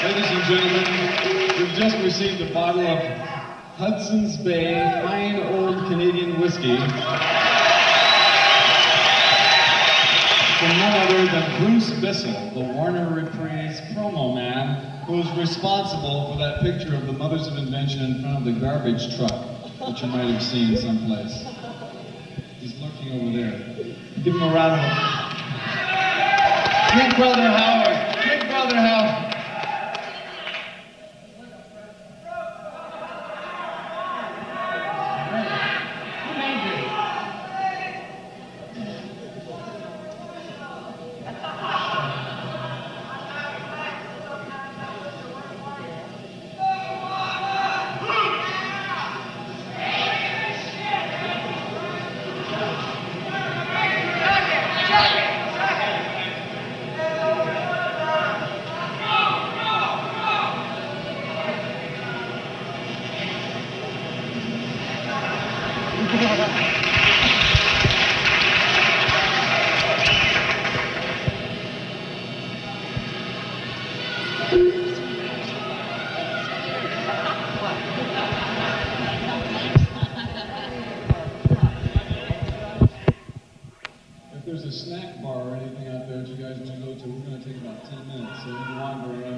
Ladies and gentlemen, we've just received a bottle of Hudson's Bay fine old Canadian whiskey from none other than Bruce Bissell, the Warner Reprise promo man, who is responsible for that picture of the Mothers of Invention in front of the garbage truck, which you might have seen someplace. He's looking over there. Give him a round of applause. Big Brother Howard! Big Brother Howard! If there's a snack bar or anything out there that you guys want to go to, we're going to take about 10 minutes, so you can wander around.